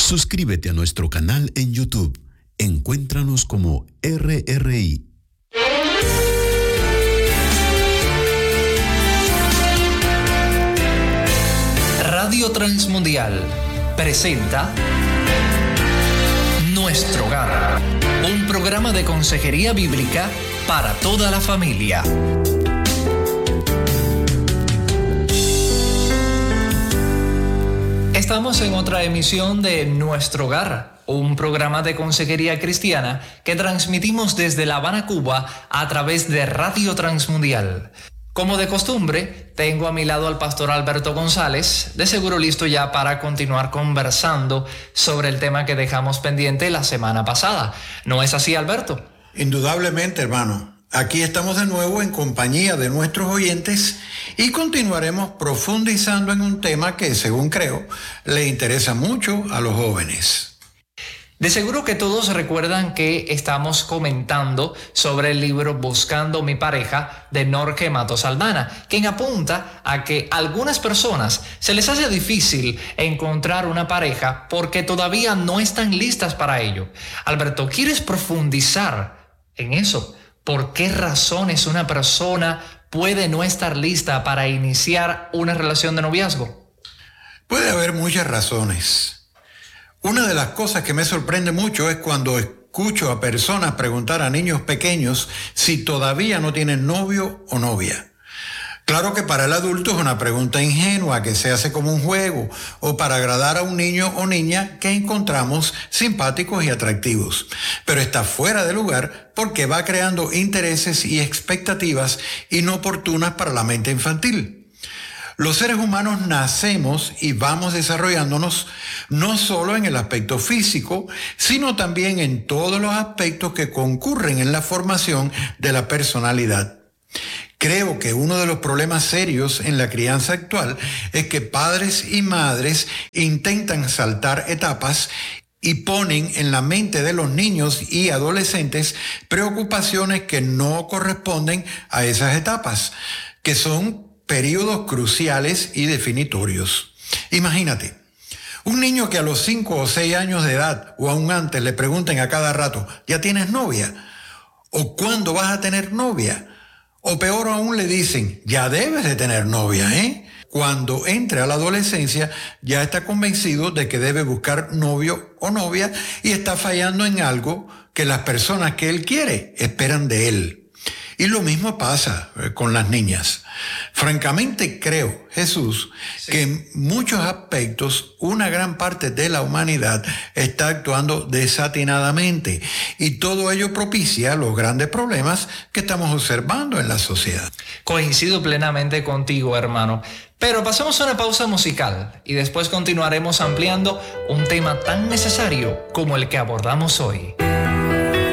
Suscríbete a nuestro canal en YouTube. Encuéntranos como RRI. Radio Transmundial presenta Nuestro Hogar, un programa de consejería bíblica para toda la familia. Estamos en otra emisión de Nuestro Hogar, un programa de consejería cristiana que transmitimos desde La Habana, Cuba, a través de Radio Transmundial. Como de costumbre, tengo a mi lado al pastor Alberto González, de seguro listo ya para continuar conversando sobre el tema que dejamos pendiente la semana pasada. ¿No es así, Alberto? Indudablemente, hermano. Aquí estamos de nuevo en compañía de nuestros oyentes y continuaremos profundizando en un tema que, según creo, le interesa mucho a los jóvenes. De seguro que todos recuerdan que estamos comentando sobre el libro Buscando mi pareja de Jorge Matos Aldana, quien apunta a que a algunas personas se les hace difícil encontrar una pareja porque todavía no están listas para ello. Alberto, ¿quieres profundizar en eso? ¿Por qué razones una persona puede no estar lista para iniciar una relación de noviazgo? Puede haber muchas razones. Una de las cosas que me sorprende mucho es cuando escucho a personas preguntar a niños pequeños si todavía no tienen novio o novia. Claro que para el adulto es una pregunta ingenua que se hace como un juego o para agradar a un niño o niña que encontramos simpáticos y atractivos. Pero está fuera de lugar porque va creando intereses y expectativas inoportunas para la mente infantil. Los seres humanos nacemos y vamos desarrollándonos no solo en el aspecto físico, sino también en todos los aspectos que concurren en la formación de la personalidad. Creo que uno de los problemas serios en la crianza actual es que padres y madres intentan saltar etapas y ponen en la mente de los niños y adolescentes preocupaciones que no corresponden a esas etapas, que son periodos cruciales y definitorios. Imagínate, un niño que a los 5 o 6 años de edad o aún antes le pregunten a cada rato, ¿ya tienes novia? ¿O cuándo vas a tener novia? O peor aún le dicen, ya debes de tener novia, ¿eh? Cuando entre a la adolescencia ya está convencido de que debe buscar novio o novia y está fallando en algo que las personas que él quiere esperan de él. Y lo mismo pasa con las niñas. Francamente creo, Jesús, que en muchos aspectos una gran parte de la humanidad está actuando desatinadamente y todo ello propicia los grandes problemas que estamos observando en la sociedad. Coincido plenamente contigo, hermano. Pero pasemos a una pausa musical y después continuaremos ampliando un tema tan necesario como el que abordamos hoy.